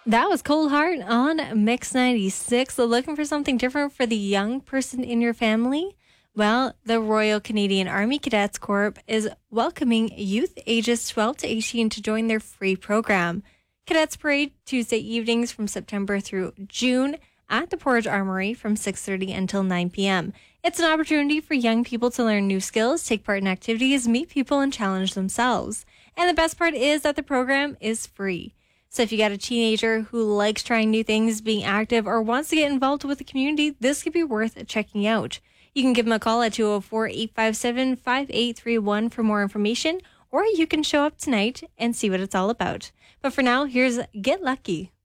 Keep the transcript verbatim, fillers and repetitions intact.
That was Cold Heart on Mix ninety-six. So looking for something different for the young person in your family? Well, the Royal Canadian Army Cadets Corps is welcoming youth ages twelve to eighteen to join their free program. Cadets Parade Tuesday evenings from September through June at the Portage Armory from six thirty until nine p.m. It's an opportunity for young people to learn new skills, take part in activities, meet people, and challenge themselves. And the best part is that the program is free. So if you got a teenager who likes trying new things, being active, or wants to get involved with the community, this could be worth checking out. You can give them a call at two oh four, eight five seven, five eight three one for more information, or you can show up tonight and see what it's all about. But for now, here's Get Lucky.